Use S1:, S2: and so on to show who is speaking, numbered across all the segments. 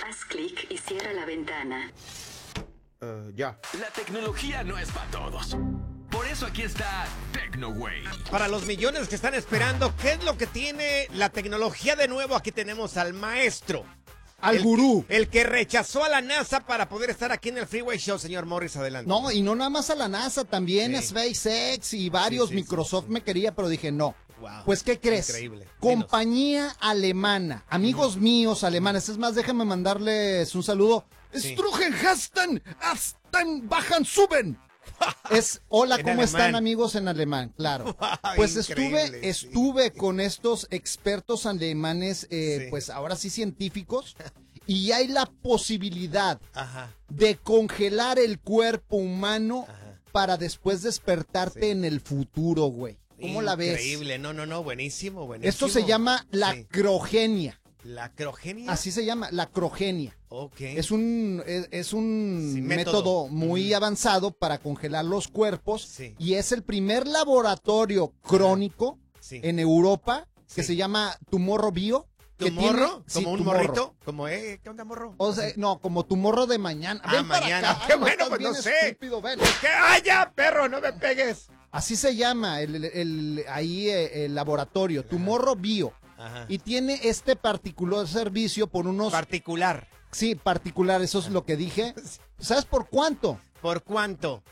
S1: Haz clic y cierra la ventana.
S2: Ya.
S3: La tecnología no es para todos. Por eso aquí está TecnoWay.
S2: Para los millones que están esperando, ¿qué es lo que tiene la tecnología de nuevo? Aquí tenemos al maestro.
S4: Al gurú.
S2: El que rechazó a la NASA para poder estar aquí en el Freeway Show, señor Morris, adelante.
S4: No, y no nada más a la NASA, también
S2: Sí.
S4: SpaceX y varios.
S2: Sí,
S4: Microsoft me quería, pero dije no.
S2: Wow.
S4: Pues, ¿qué crees?
S2: Increíble.
S4: Compañía alemana, amigos míos alemanes. Es más, déjenme mandarles un saludo.
S2: Sí.
S4: Strugen, Hasten, Asten, Bajan, Suben. Es hola,
S2: En
S4: ¿cómo están,
S2: alemán.
S4: amigos? En alemán, claro.
S2: Ay,
S4: Pues
S2: increíble,
S4: estuve con estos expertos alemanes,
S2: Sí.
S4: pues ahora sí científicos, y hay la posibilidad
S2: Ajá.
S4: de congelar el cuerpo humano
S2: Ajá.
S4: para después despertarte
S2: Sí.
S4: en el futuro, güey. ¿Cómo la ves?
S2: Increíble, no, buenísimo, buenísimo.
S4: Esto se llama la
S2: Sí.
S4: criogenia.
S2: ¿La criogenia?
S4: Así se llama, la criogenia.
S2: Ok.
S4: Es un
S2: Sí,
S4: método muy avanzado para congelar los cuerpos
S2: Sí.
S4: y es el primer laboratorio crónico
S2: Sí.
S4: en Europa que
S2: Sí.
S4: se llama Tomorrow Bio.
S2: ¿Tu
S4: que
S2: morro?
S4: tiene-
S2: ¿Como
S4: sí,
S2: un
S4: Tomorrow.
S2: morrito? ¿Como, qué onda, morro?
S4: O sea, no, como Tomorrow de mañana.
S2: Ah,
S4: Ven para
S2: mañana.
S4: acá.
S2: Qué
S4: Ay,
S2: bueno,
S4: estás
S2: pues
S4: bien
S2: no sé.
S4: estúpido, ven.
S2: ¿Qué? ¡Ay, ya, perro! ¡No me pegues!
S4: Así se llama el laboratorio, Tomorrow Bio.
S2: Ajá.
S4: Y tiene este particular servicio por unos...
S2: Particular.
S4: sí, particular, eso es lo que dije. ¿Sabes por cuánto?
S2: ¿Por cuánto?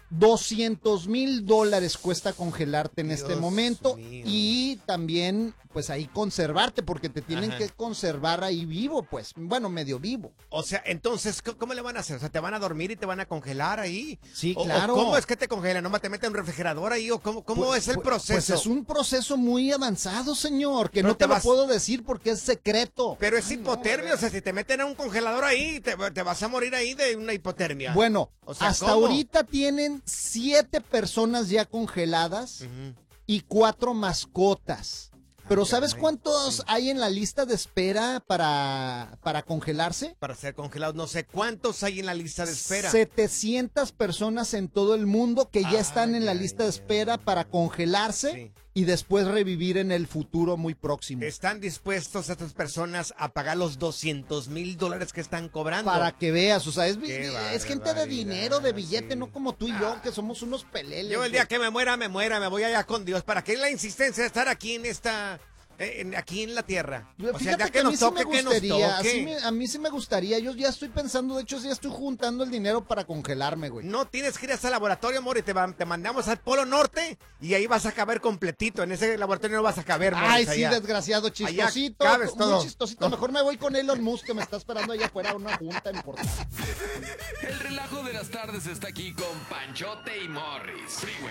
S4: $200,000 cuesta congelarte en este
S2: Dios
S4: momento
S2: mío.
S4: y también pues ahí conservarte porque te tienen
S2: Ajá.
S4: que conservar ahí vivo, pues, bueno, medio vivo.
S2: O sea, entonces, ¿cómo le van a hacer? O sea, ¿te van a dormir y te van a congelar ahí?
S4: Sí,
S2: O
S4: claro.
S2: ¿cómo es que te congelan? ¿No te meten en un refrigerador ahí? ¿O cómo
S4: Pues-
S2: es el proceso?
S4: Pues es un proceso muy avanzado, señor, que
S2: Pero
S4: no te
S2: te
S4: lo
S2: vas-
S4: puedo decir porque es secreto.
S2: Pero es
S4: Ay, no,
S2: hipotermia, o sea, si te meten a un congelador ahí, te vas a morir ahí de una hipotermia.
S4: Bueno,
S2: O sea,
S4: hasta
S2: ¿cómo?
S4: ahorita tienen 7 personas ya congeladas
S2: Ujú.
S4: y 4 mascotas. Pero ¿sabes
S2: caray,
S4: cuántos
S2: sí.
S4: hay en la lista de espera para congelarse?
S2: Para ser congelados, no sé cuántos hay en la lista de espera.
S4: 700 personas en todo el mundo que ya están en la
S2: Ay,
S4: lista de
S2: ay,
S4: espera
S2: ay,
S4: para
S2: ay.
S4: congelarse
S2: Sí.
S4: y después revivir en el futuro muy próximo.
S2: ¿Están dispuestos estas personas a pagar los $200,000 que están cobrando?
S4: Para que veas, o sea, es
S2: Qué
S4: gente de
S2: barbaridad,
S4: dinero, de billete,
S2: sí.
S4: no como tú y yo, que somos unos peleles.
S2: Yo el día que me muera, me voy allá con Dios. ¿Para qué la insistencia de estar aquí en esta... aquí en la tierra? O sea,
S4: Fíjate
S2: ya
S4: que a mí
S2: nos
S4: sí
S2: toque,
S4: me
S2: que nos
S4: gustaría,
S2: toque.
S4: a mí sí me gustaría, yo ya estoy pensando, de hecho ya estoy juntando el dinero para congelarme, güey.
S2: No tienes que ir a ese laboratorio, amor, y te mandamos al Polo Norte y ahí vas a caber completito. En ese laboratorio no vas a caber, Morris,
S4: Ay, sí,
S2: allá.
S4: desgraciado, chistosito,
S2: Allá cabes
S4: muy
S2: todo.
S4: chistosito, mejor me voy con Elon Musk que me está esperando allá afuera a una junta importante.
S3: El relajo de las tardes está aquí con Panchote y Morris. Freeway